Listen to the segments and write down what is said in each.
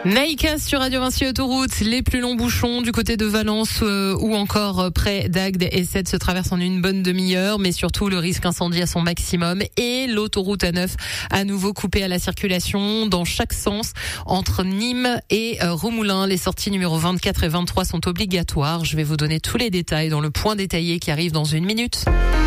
Naïka sur Radio Vinci Autoroute, les plus longs bouchons du côté de Valence ou encore près d'Agde et 7 se traversent en une bonne demi-heure, mais surtout le risque incendie à son maximum et l'autoroute A9 à nouveau coupée à la circulation dans chaque sens entre Nîmes et Remoulins. Les sorties numéro 24 et 23 sont obligatoires. Je vais vous donner tous les détails dans le point détaillé qui arrive dans une minute.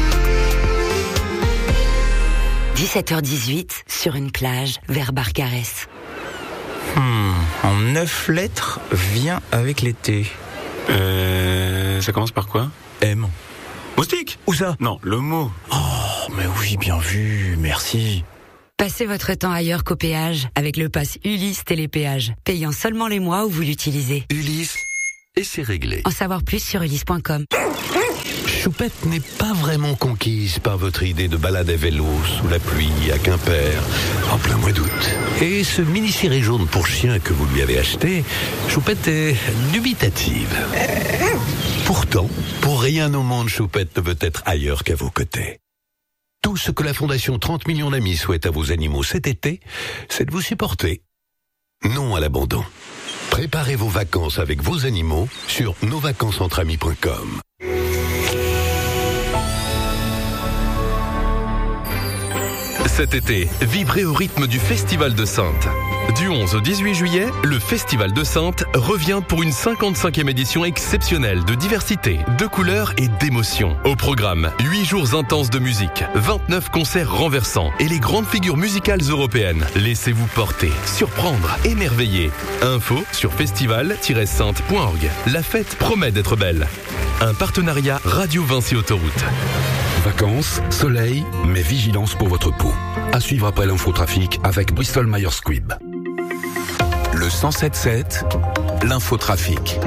17h18 sur une plage vers Barcarès. En 9 lettres, vient avec l'été. Ça commence par quoi? M. Moustique? Où ça? Non, le mot. Oh, mais oui, bien vu, merci. Passez votre temps ailleurs qu'au péage avec le pass Ulysse Télépéage, payant seulement les mois où vous l'utilisez. Ulysse, et c'est réglé. En savoir plus sur ulysse.com. Choupette n'est pas vraiment conquise par votre idée de balade à vélo sous la pluie à Quimper en plein mois d'août. Et ce mini-ciré jaune pour chien que vous lui avez acheté, Choupette est dubitative. Pourtant, pour rien au monde, Choupette ne veut être ailleurs qu'à vos côtés. Tout ce que la Fondation 30 millions d'amis souhaite à vos animaux cet été, c'est de vous supporter. Non à l'abandon. Préparez vos vacances avec vos animaux sur nosvacancesentramis.com. Cet été, vibrez au rythme du Festival de Saintes. Du 11 au 18 juillet, le Festival de Saintes revient pour une 55e édition exceptionnelle de diversité, de couleurs et d'émotions. Au programme, 8 jours intenses de musique, 29 concerts renversants et les grandes figures musicales européennes. Laissez-vous porter, surprendre, émerveiller. Info sur festival-sainte.org. La fête promet d'être belle. Un partenariat Radio Vinci Autoroute. Vacances, soleil, mais vigilance pour votre peau. À suivre après l'infotrafic avec Bristol Myers Squibb. Le 107.7, l'infotrafic.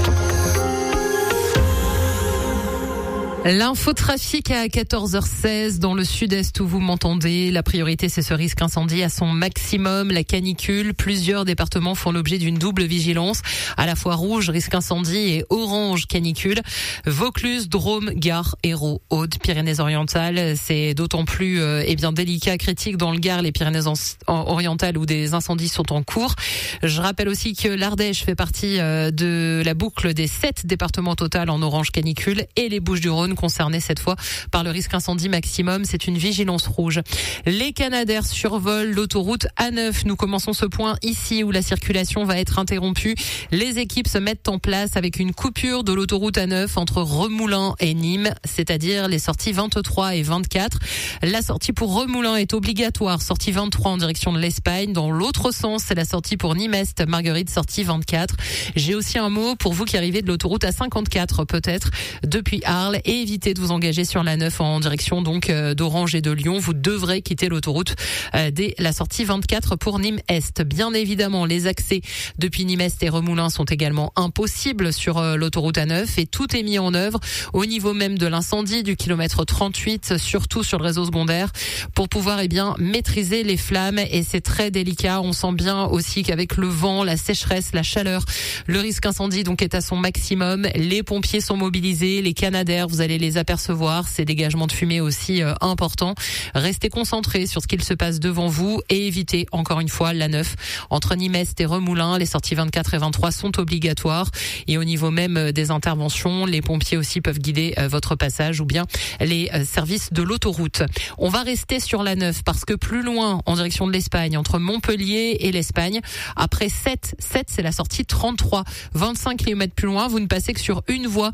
L'infotrafic à 14h16 dans le sud-est où vous m'entendez. La priorité, c'est ce risque incendie à son maximum, la canicule. Plusieurs départements font l'objet d'une double vigilance, à la fois rouge, risque incendie, et orange, canicule. Vaucluse, Drôme, Gard, Hérault, Aude, Pyrénées-Orientales. C'est d'autant plus délicat, critique dans le Gard, les Pyrénées-Orientales où des incendies sont en cours. Je rappelle aussi que l'Ardèche fait partie de la boucle des 7 départements total en orange canicule et les Bouches-du-Rhône concernés cette fois par le risque incendie maximum. C'est une vigilance rouge. Les Canadair survolent l'autoroute A9. Nous commençons ce point ici où la circulation va être interrompue. Les équipes se mettent en place avec une coupure de l'autoroute A9 entre Remoulins et Nîmes, c'est-à-dire les sorties 23 et 24. La sortie pour Remoulins est obligatoire, sortie 23 en direction de l'Espagne. Dans l'autre sens, c'est la sortie pour Nîmes-Est, Marguerite, sortie 24. J'ai aussi un mot pour vous qui arrivez de l'autoroute A54 peut-être depuis Arles, et évitez de vous engager sur la 9 en direction donc d'Orange et de Lyon. Vous devrez quitter l'autoroute dès la sortie 24 pour Nîmes-Est. Bien évidemment, les accès depuis Nîmes-Est et Remoulins sont également impossibles sur l'autoroute A9 et tout est mis en œuvre au niveau même de l'incendie du kilomètre 38, surtout sur le réseau secondaire, pour pouvoir maîtriser les flammes, et c'est très délicat. On sent bien aussi qu'avec le vent, la sécheresse, la chaleur, le risque incendie donc est à son maximum. Les pompiers sont mobilisés, les Canadair, vous allez les apercevoir, ces dégagements de fumée aussi importants. Restez concentrés sur ce qu'il se passe devant vous et évitez encore une fois la 9 entre Nîmes-Est et Remoulins. Les sorties 24 et 23 sont obligatoires, et au niveau même des interventions, les pompiers aussi peuvent guider votre passage ou bien les services de l'autoroute. On va rester sur la 9 parce que plus loin en direction de l'Espagne, entre Montpellier et l'Espagne, après 7 c'est la sortie 33, 25 km plus loin, vous ne passez que sur une voie,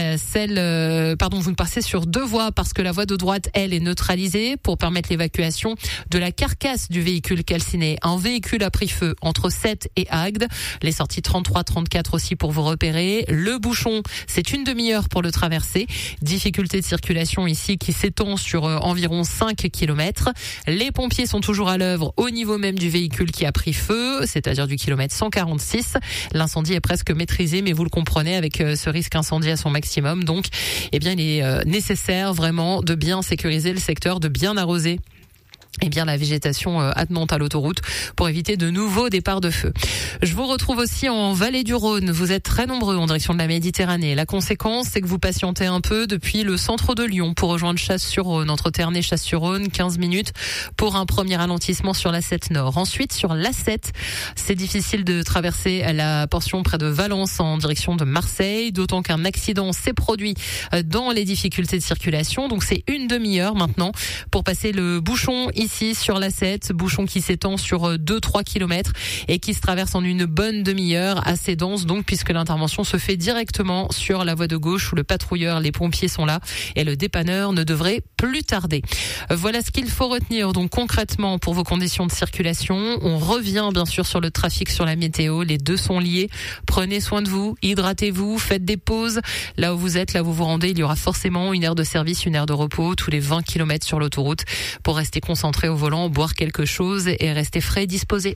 vous ne passez sur 2 voies parce que la voie de droite, elle, est neutralisée pour permettre l'évacuation de la carcasse du véhicule calciné. Un véhicule a pris feu entre 7 et Agde. Les sorties 33, 34 aussi pour vous repérer. Le bouchon, c'est une demi-heure pour le traverser. Difficulté de circulation ici qui s'étend sur environ 5 km. Les pompiers sont toujours à l'œuvre au niveau même du véhicule qui a pris feu, c'est-à-dire du kilomètre 146. L'incendie est presque maîtrisé, mais vous le comprenez, avec ce risque incendie à son maximum. Donc, il est nécessaire vraiment de bien sécuriser le secteur, de bien arroser la végétation attenante à l'autoroute pour éviter de nouveaux départs de feu. Je vous retrouve aussi en Vallée du Rhône. Vous êtes très nombreux en direction de la Méditerranée. La conséquence, c'est que vous patientez un peu depuis le centre de Lyon pour rejoindre Chasse-sur-Rhône. Entre Ternay et Chasse-sur-Rhône, 15 minutes pour un premier ralentissement sur l'A7 Nord. Ensuite, sur l'A7, c'est difficile de traverser la portion près de Valence en direction de Marseille, d'autant qu'un accident s'est produit dans les difficultés de circulation. Donc c'est une demi-heure maintenant pour passer le bouchon ici sur l'A7, bouchon qui s'étend sur 2-3 km et qui se traverse en une bonne demi-heure, assez dense donc, puisque l'intervention se fait directement sur la voie de gauche où le patrouilleur, les pompiers sont là et le dépanneur ne devrait plus tarder. Voilà ce qu'il faut retenir donc concrètement pour vos conditions de circulation. On revient bien sûr sur le trafic, sur la météo, les deux sont liés. Prenez soin de vous, hydratez-vous, faites des pauses. Là où vous êtes, là où vous vous rendez, il y aura forcément une heure de service, une heure de repos tous les 20 km sur l'autoroute pour rester concentré au volant, boire quelque chose et rester frais et disposé.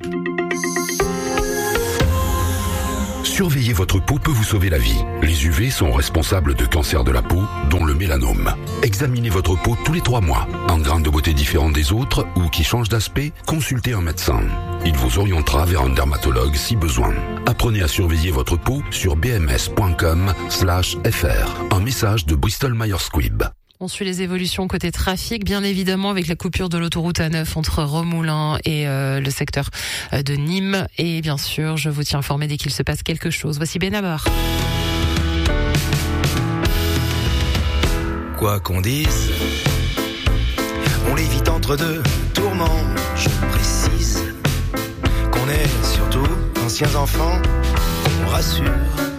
Surveiller votre peau peut vous sauver la vie. Les UV sont responsables de cancers de la peau, dont le mélanome. Examinez votre peau tous les 3 mois. Un grain de beauté différent des autres ou qui change d'aspect, consultez un médecin. Il vous orientera vers un dermatologue si besoin. Apprenez à surveiller votre peau sur bms.com/fr. Un message de Bristol Myers Squibb. On suit les évolutions côté trafic, bien évidemment, avec la coupure de l'autoroute A9 entre Remoulins et le secteur de Nîmes. Et bien sûr, je vous tiens informé dès qu'il se passe quelque chose. Voici Benabar. Quoi qu'on dise, on l'évite entre deux tourments. Je précise qu'on est surtout anciens enfants, on rassure.